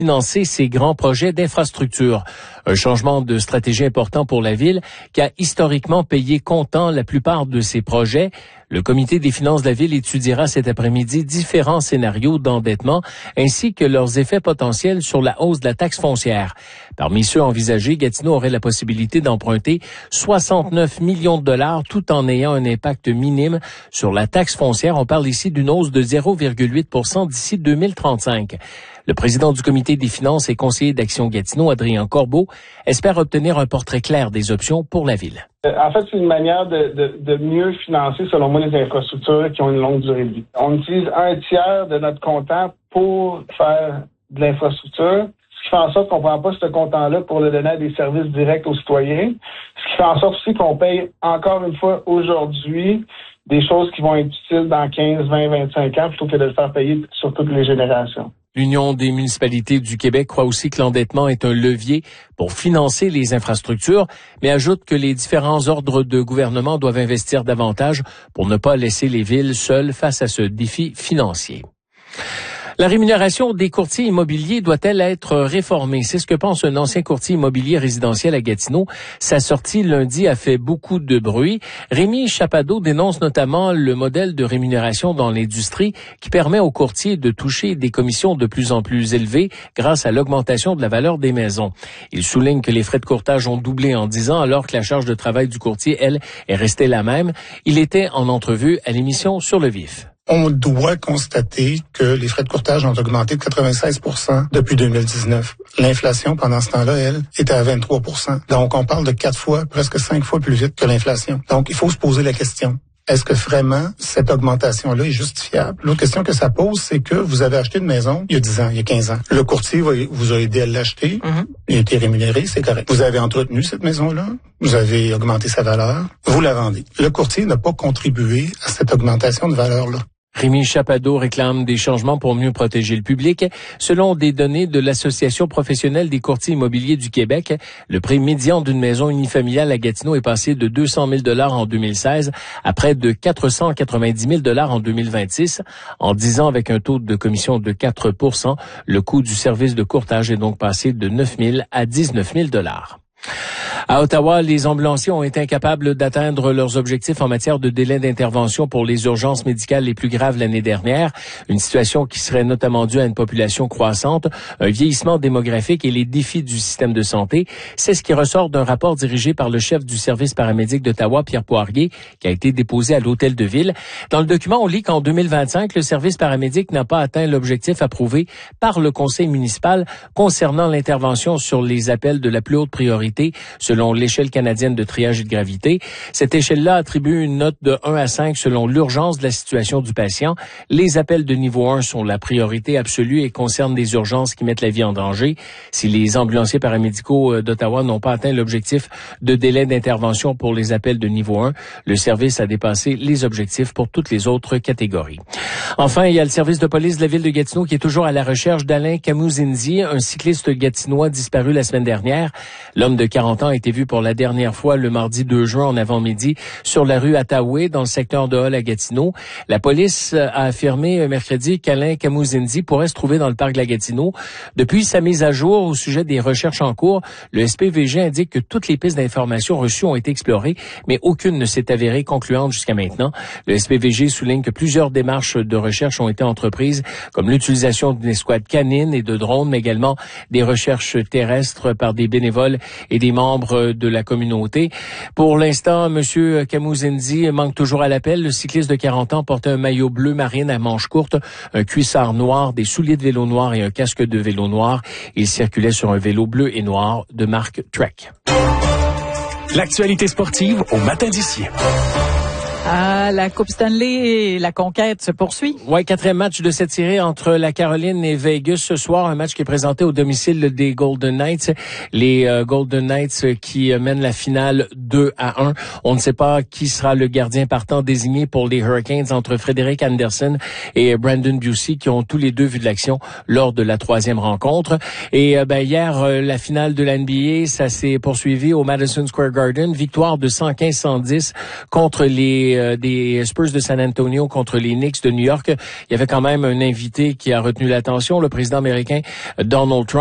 financer ces grands projets d'infrastructure. Un changement de stratégie important pour la ville qui a historiquement payé comptant la plupart de ces projets. Le comité des finances de la ville étudiera cet après-midi différents scénarios d'endettement ainsi que leurs effets potentiels sur la hausse de la taxe foncière. Parmi ceux envisagés, Gatineau aurait la possibilité d'emprunter 69 millions de dollars tout en ayant un impact minime sur la taxe foncière. On parle ici d'une hausse de 0,8 % d'ici 2035. Le président du comité des finances et conseiller d'Action Gatineau, Adrien Corbeau, espère obtenir un portrait clair des options pour la ville. En fait, c'est une manière de mieux financer, selon moi, les infrastructures qui ont une longue durée de vie. On utilise un tiers de notre comptant pour faire de l'infrastructure, ce qui fait en sorte qu'on ne prend pas ce comptant-là pour le donner à des services directs aux citoyens, ce qui fait en sorte aussi qu'on paye encore une fois aujourd'hui des choses qui vont être utiles dans 15, 20, 25 ans plutôt que de le faire payer sur toutes les générations. L'Union des municipalités du Québec croit aussi que l'endettement est un levier pour financer les infrastructures, mais ajoute que les différents ordres de gouvernement doivent investir davantage pour ne pas laisser les villes seules face à ce défi financier. La rémunération des courtiers immobiliers doit-elle être réformée? C'est ce que pense un ancien courtier immobilier résidentiel à Gatineau. Sa sortie lundi a fait beaucoup de bruit. Rémi Chapado dénonce notamment le modèle de rémunération dans l'industrie qui permet aux courtiers de toucher des commissions de plus en plus élevées grâce à l'augmentation de la valeur des maisons. Il souligne que les frais de courtage ont doublé en 10 ans alors que la charge de travail du courtier, elle, est restée la même. Il était en entrevue à l'émission Sur le Vif. On doit constater que les frais de courtage ont augmenté de 96 % depuis 2019. L'inflation, pendant ce temps-là, elle, était à 23 %. Donc, on parle de 4 fois, presque 5 fois plus vite que l'inflation. Donc, il faut se poser la question. Est-ce que vraiment cette augmentation-là est justifiable? L'autre question que ça pose, c'est que vous avez acheté une maison il y a 10 ans, il y a 15 ans. Le courtier vous a aidé à l'acheter. Il a été rémunéré, c'est correct. Vous avez entretenu cette maison-là. Vous avez augmenté sa valeur. Vous la vendez. Le courtier n'a pas contribué à cette augmentation de valeur-là. Rémi Chapado réclame des changements pour mieux protéger le public. Selon des données de l'Association professionnelle des courtiers immobiliers du Québec, le prix médian d'une maison unifamiliale à Gatineau est passé de 200 000 $ en 2016 à près de 490 000 $ en 2026. En 10 ans, avec un taux de commission de 4 %, le coût du service de courtage est donc passé de 9 000 à 19 000 $. À Ottawa, les ambulanciers ont été incapables d'atteindre leurs objectifs en matière de délai d'intervention pour les urgences médicales les plus graves l'année dernière. Une situation qui serait notamment due à une population croissante, un vieillissement démographique et les défis du système de santé. C'est ce qui ressort d'un rapport dirigé par le chef du service paramédic d'Ottawa, Pierre Poirier, qui a été déposé à l'Hôtel de Ville. Dans le document, on lit qu'en 2025, le service paramédic n'a pas atteint l'objectif approuvé par le conseil municipal concernant l'intervention sur les appels de la plus haute priorité, selon l'échelle canadienne de triage et de gravité. Cette échelle-là attribue une note de 1 à 5 selon l'urgence de la situation du patient. Les appels de niveau 1 sont la priorité absolue et concernent des urgences qui mettent la vie en danger. Si les ambulanciers paramédicaux d'Ottawa n'ont pas atteint l'objectif de délai d'intervention pour les appels de niveau 1, le service a dépassé les objectifs pour toutes les autres catégories. Enfin, il y a le service de police de la ville de Gatineau qui est toujours à la recherche d'Alain Camouzinzi, un cycliste gatinois disparu la semaine dernière. L'homme de 40 ans a été vu pour la dernière fois le mardi 2 juin en avant-midi sur la rue Ottawa dans le secteur de Hull à Gatineau. La police a affirmé mercredi qu'Alain Camouzinzi pourrait se trouver dans le parc de la Gatineau. Depuis sa mise à jour au sujet des recherches en cours, le SPVG indique que toutes les pistes d'information reçues ont été explorées, mais aucune ne s'est avérée concluante jusqu'à maintenant. Le SPVG souligne que plusieurs démarches de recherche ont été entreprises, comme l'utilisation d'une escouade canine et de drones, mais également des recherches terrestres par des bénévoles et des membres de la communauté. Pour l'instant, M. Camouzinzi manque toujours à l'appel. Le cycliste de 40 ans portait un maillot bleu marine à manches courtes, un cuissard noir, des souliers de vélo noir et un casque de vélo noir. Il circulait sur un vélo bleu et noir de marque Trek. L'actualité sportive au matin d'ici. Ah, la Coupe Stanley et la conquête se poursuit. Ouais, 4e match de cette série entre la Caroline et Vegas ce soir. Un match qui est présenté au domicile des Golden Knights. Les Golden Knights qui mènent la finale 2-1. On ne sait pas qui sera le gardien partant désigné pour les Hurricanes entre Frédéric Anderson et Brandon Busey qui ont tous les deux vu de l'action lors de la 3e rencontre. Et hier, la finale de la NBA, ça s'est poursuivi au Madison Square Garden. Victoire de 115-110 contre les des Spurs de San Antonio contre les Knicks de New York, il y avait quand même un invité qui a retenu l'attention, le président américain Donald Trump.